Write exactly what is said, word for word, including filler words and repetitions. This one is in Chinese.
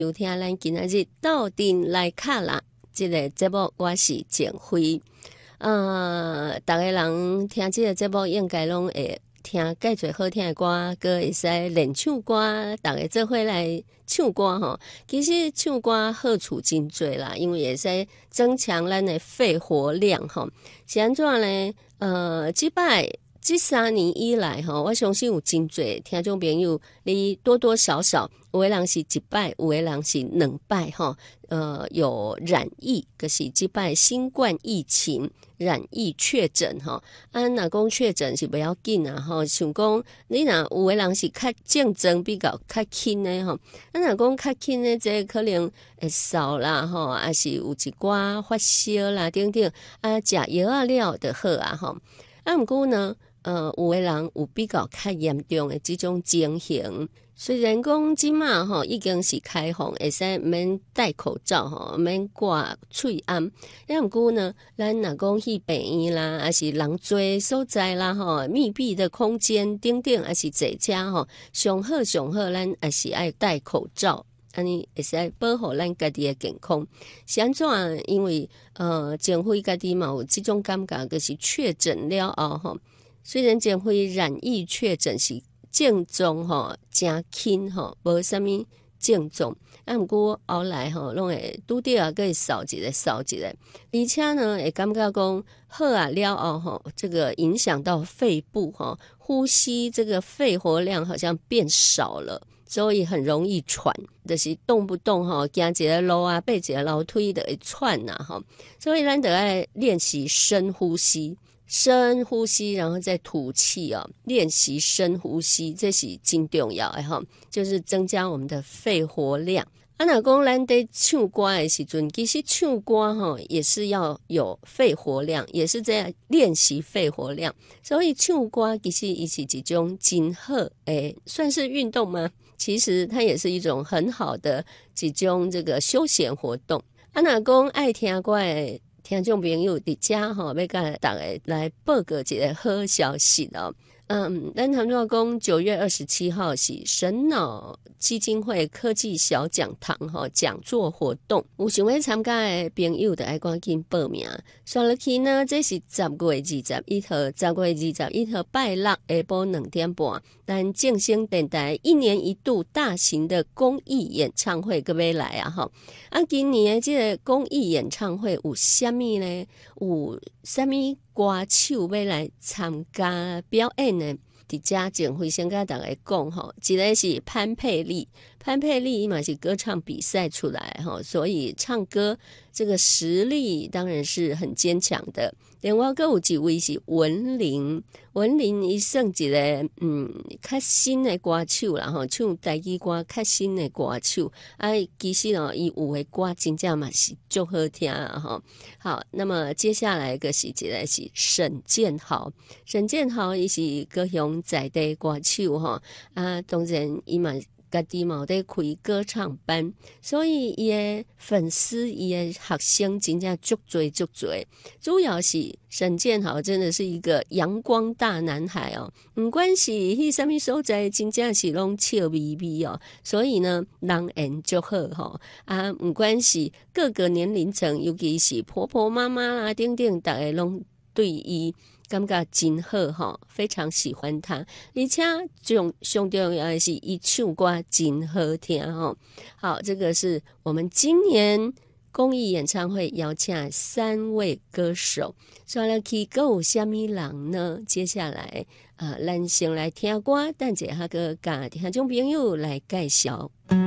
有听咱今仔日斗阵来卡啦，这个节目我是简辉。呃，大家人听这个节目应该拢会听介侪好听的歌，搁会使练唱歌，大家做伙来唱歌吼。其实唱歌好处真多啦，因为会使增强咱的肺活量吼。是安怎呢？呃，即摆。这三年以来吼，我相信有真侪听众朋友，你多多少少有的人是一摆，有的人是两摆吼。呃，有染疫，可是这摆新冠疫情染疫确诊吼。啊，若讲确诊是不要紧啊吼，想讲你若有的人是较竞争比较较轻的吼，啊，若讲较轻的这可能会少啦吼，啊是有一寡发烧啦等等，啊食药啊了就好啊吼。啊，毋过呢。呃，有的人有比较较严重的这种情形，虽然讲即马吼已经是开放，会使免戴口罩吼，免挂喙罨。也毋过呢，咱若讲去病院啦，还是人多所在啦吼，密闭的空间等等，还是坐车吼，上好上好，咱还是爱戴口罩。安尼会使保护咱家己的健康。是安怎？因为呃，前辉家己嘛有这种感觉，就是确诊了后吼。虽然前辉染疫确诊是症状吼真轻吼，无啥物症状，啊，毋过后来吼拢会拄着啊，会扫一个扫一个，而且呢会感觉讲好啊了后吼，这个影响到肺部吼，呼吸这个肺活量好像变少了。所以很容易喘，就是动不动吼行一个路啊，爬一个楼梯就会喘呐吼。所以咱得爱练习深呼吸，深呼吸，然后再吐气哦。练习深呼吸，这是真重要的吼，就是增加我们的肺活量。啊，若讲咱在唱歌的时阵，其实唱歌吼也是要有肺活量，也是在练习肺活量。所以唱歌其实也是一种真好诶，算是运动吗？其实它也是一种很好的一种这个休闲活动。啊，若讲爱听歌的听众朋友伫遮吼，要甲大家来报告一个好消息哦。嗯，咱谈到讲九月二十七号是神脑基金会科技小讲堂吼讲座活动，有想要参加的朋友就要赶紧报名。刷落去呢，这是十月二十一号，十月二十一号拜六下晡两点半，咱正声电台一年一度大型的公益演唱会各位来啊吼。啊，今年的这个公益演唱会有啥物呢？有啥物歌手要来参加表演呢？伫遮前辉先甲大家讲吼，一个是潘佩丽，潘佩丽伊嘛是歌唱比赛出来吼，所以唱歌这个实力当然是很坚强的。另外还有一位是文玲，文玲伊算一个嗯较新的歌手啦吼，唱台语歌较新的歌手，啊其实哦伊有的歌真正嘛是足好听啊吼。好，那么接下来一个是一个是沈建豪，沈建豪伊是高雄在地歌手吼，啊当然伊嘛家己嘛有在开歌唱班，所以伊的粉丝伊的学生真正足多足多。主要是沈建豪真的是一个阳光大男孩哦，不管是迄什么所在，真正是拢笑眯眯哦。所以呢，人缘足好吼啊，不管是各个年龄层，尤其是婆婆妈妈啦等等，大家拢对伊感觉真好吼，非常喜欢他，而且重上重要的是伊唱歌真好听吼。好，这个是我们今年公益演唱会邀请三位歌手，刷了去还有什么人呢？接下来呃，咱先来听歌，等一下个甲听众朋友来介绍。